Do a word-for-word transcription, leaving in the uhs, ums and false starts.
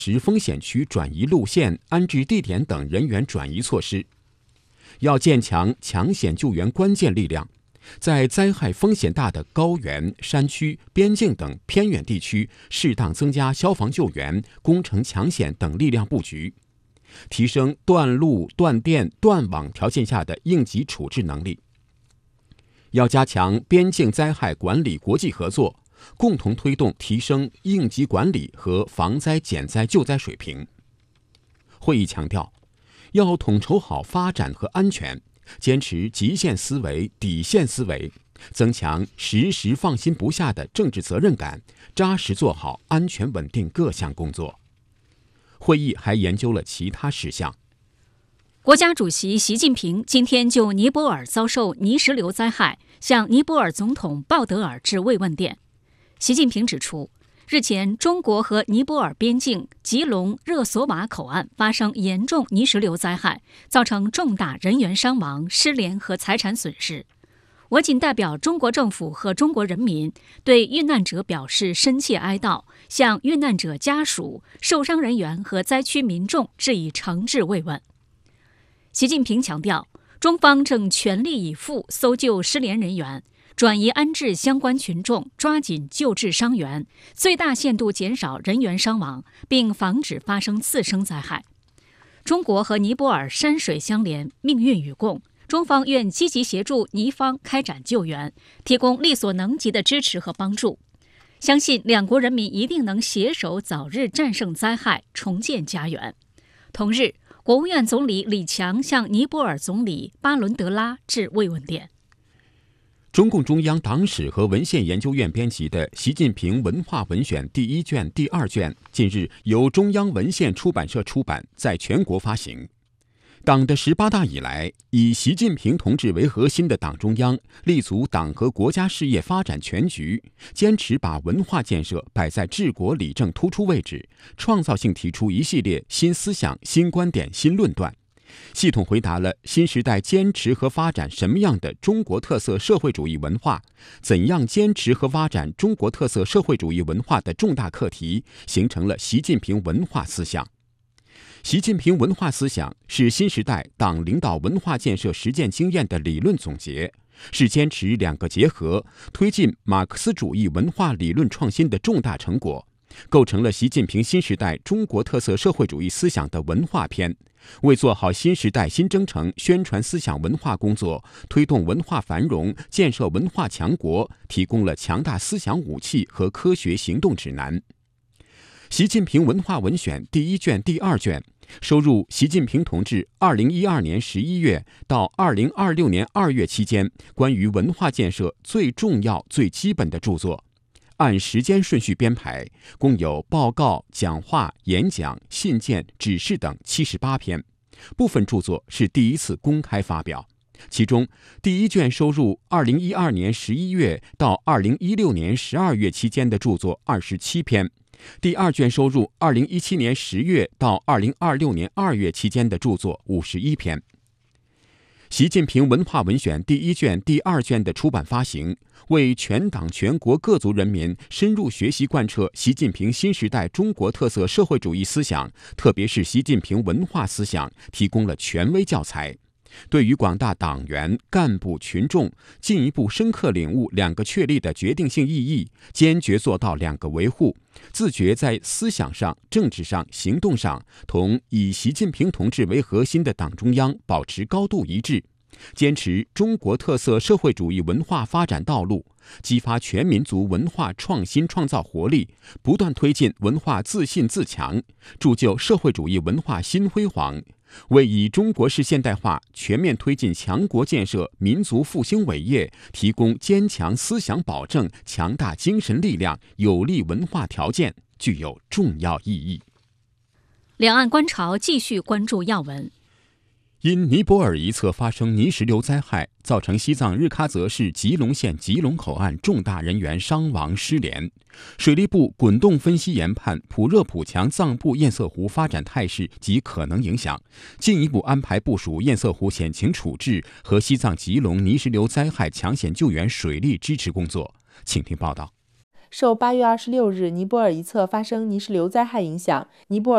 实风险区转移路线、安置地点等人员转移措施。要建强抢险救援关键力量，在灾害风险大的高原、山区、边境等偏远地区，适当增加消防救援、工程抢险等力量布局，提升断路、断电、断网条件下的应急处置能力。要加强边境灾害管理国际合作，共同推动提升应急管理和防灾减灾救灾水平。会议强调，要统筹好发展和安全，坚持极限思维、底线思维，增强时时放心不下的政治责任感，扎实做好安全稳定各项工作。会议还研究了其他事项。 国家主席习近平今天就尼泊尔遭受泥石流灾害，向尼泊尔总统鲍德尔致慰问电。习近平指出，日前中国和尼泊尔边境吉隆热索瓦口岸发生严重泥石流灾害，造成重大人员伤亡、失联和财产损失。我谨代表中国政府和中国人民对遇难者表示深切哀悼，向遇难者家属、受伤人员和灾区民众致以诚挚慰问。习近平强调，中方正全力以赴搜救失联人员，转移安置相关群众，抓紧救治伤员，最大限度减少人员伤亡，并防止发生次生灾害。中国和尼泊尔山水相连，命运与共，中方愿积极协助尼方开展救援，提供力所能及的支持和帮助。相信两国人民一定能携手早日战胜灾害，重建家园。同日，国务院总理李强向尼泊尔总理巴伦德拉致慰问电。 中共中央党史和文献研究院编辑的《习近平文化文选》第一卷、第二卷近日由中央文献出版社出版，在全国发行。党的十八大以来，以习近平同志为核心的党中央立足党和国家事业发展全局，坚持把文化建设摆在治国理政突出位置，创造性提出一系列新思想、新观点、新论断，系统回答了新时代坚持和发展什么样的中国特色社会主义文化，怎样坚持和发展中国特色社会主义文化的重大课题，形成了习近平文化思想。习近平文化思想是新时代党领导文化建设实践经验的理论总结，是坚持两个结合，推进马克思主义文化理论创新的重大成果，构成了习近平新时代中国特色社会主义思想的文化篇，为做好新时代新征程宣传思想文化工作，推动文化繁荣、建设文化强国提供了强大思想武器和科学行动指南。习近平文化文选第一卷、第二卷收入习近平同志二零一二年十一月到二零二六年二月期间关于文化建设最重要、最基本的著作，按时间顺序编排，共有报告、讲话、演讲、信件、指示等七十八篇，部分著作是第一次公开发表。其中，第一卷收入二零一二年十一月到二零一六年十二月期间的著作二十七篇。第二卷收入二零一七年十月到二零二六年二月期间的著作五十一篇。习近平文化文选第一卷、第二卷的出版发行，为全党全国各族人民深入学习贯彻习近平新时代中国特色社会主义思想，特别是习近平文化思想，提供了权威教材。对于广大党员、干部、群众进一步深刻领悟两个确立的决定性意义，坚决做到两个维护，自觉在思想上、政治上、行动上同以习近平同志为核心的党中央保持高度一致，坚持中国特色社会主义文化发展道路，激发全民族文化创新创造活力，不断推进文化自信自强，铸就社会主义文化新辉煌，为以中国式现代化全面推进强国建设、民族复兴伟业提供坚强思想保证、强大精神力量、有利文化条件，具有重要意义。 两岸观潮继续关注要闻。 因尼泊尔一侧发生泥石流灾害，造成西藏日喀则市吉隆县吉隆口岸重大人员伤亡失联。水利部滚动分析研判普热普强藏布堰塞湖发展态势及可能影响，进一步安排部署堰塞湖险情处置和西藏吉隆泥石流灾害抢险救援水利支持工作。请听报道。 受八月二十六日尼泊尔一侧发生泥石流灾害影响，尼泊尔